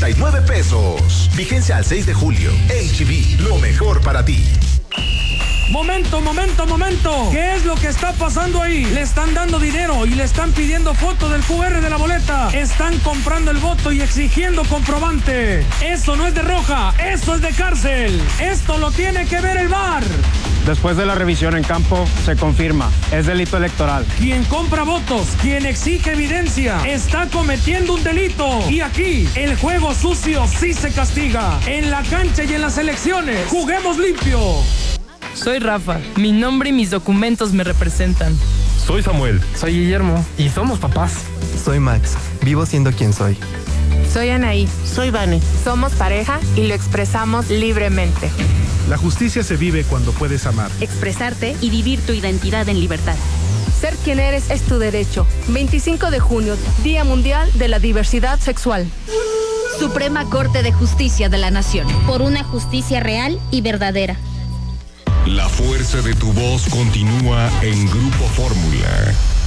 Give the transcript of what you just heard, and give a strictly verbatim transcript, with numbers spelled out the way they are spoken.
y nueve pesos. Vigencia al seis de julio. H E B, lo mejor para ti. Momento, momento, momento. ¿Qué es lo que está pasando ahí? Le están dando dinero y le están pidiendo foto del Q R de la boleta. Están comprando el voto y exigiendo comprobante. Eso no es de roja, eso es de cárcel. Esto lo tiene que ver el V A R. Después de la revisión en campo, se confirma, es delito electoral. Quien compra votos, quien exige evidencia, está cometiendo un delito. Y aquí, el juego sucio sí se castiga. En la cancha y en las elecciones, juguemos limpio. Soy Rafa, mi nombre y mis documentos me representan. Soy Samuel. Soy Guillermo y somos papás. Soy Max, vivo siendo quien soy. Soy Anaí. Soy Vane. Somos pareja y lo expresamos libremente. La justicia se vive cuando puedes amar, expresarte y vivir tu identidad en libertad. Ser quien eres es tu derecho. veinticinco de junio, Día Mundial de la Diversidad Sexual. Suprema Corte de Justicia de la Nación. Por una justicia real y verdadera. La fuerza de tu voz continúa en Grupo Fórmula.